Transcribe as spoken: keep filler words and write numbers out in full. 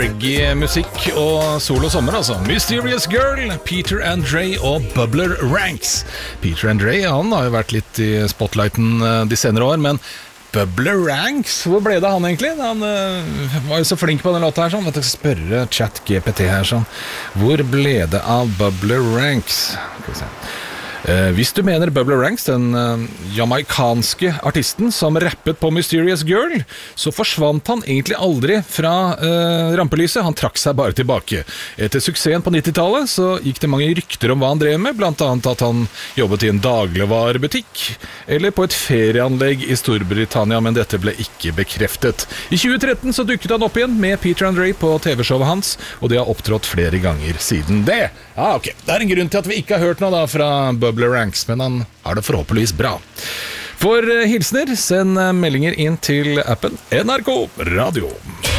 Musikk og sol og sommer, altså. Mysterious Girl, Peter Andre og Bubbler Ranks. Peter Andre, han har jo vært litt i spotlighten de senere år, men Bubbler Ranks, hvor ble det han egentlig? Han uh, var jo så flink på den låta her, sånn. Vet du, spørre chat G P T her, sånn. Hvor ble det av Bubbler Ranks? Skal vi se. Uh, hvis du mener Bubbler Ranks, den uh, jamaikanske artisten som rappet på Mysterious Girl, så forsvant han egentlig aldri fra uh, rampelyset. Han trakk seg bare tilbake. Etter suksessen på nittitallet så gikk det mange rykter om hva han drev med, blant annet at han jobbet i en dagligvarebutikk eller på et ferieanlegg i Storbritannia, men dette ble ikke bekreftet. I tjue tretten så dukket han opp igjen med Peter Andre på T V-showet hans, og de har opptrådt flere ganger siden det. Ja, ok. Det er en grunn til at vi ikke har hørt noe da fra Bubbler Ranks, men han har det forhåpentligvis bra. For hilsner, send meldinger inn til appen N R K Radio.